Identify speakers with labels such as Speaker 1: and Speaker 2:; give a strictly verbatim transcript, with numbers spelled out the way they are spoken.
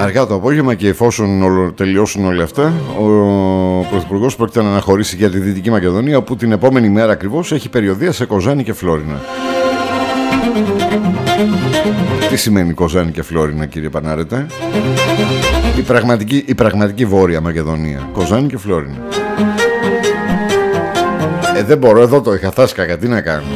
Speaker 1: Αργά το απόγευμα και εφόσον όλο, τελειώσουν όλα αυτά, ο Πρωθυπουργός πρόκειται να αναχωρήσει για τη Δυτική Μακεδονία, όπου την επόμενη μέρα ακριβώς έχει περιοδεία σε Κοζάνη και Φλόρινα. Τι σημαίνει Κοζάνη και Φλόρινα, κύριε Πανάρετα? Η πραγματική, η πραγματική Βόρεια Μακεδονία. Κοζάνη και Φλόρινα. Ε, δεν μπορώ, εδώ το είχα φτάσει κακά, τι να κάνω.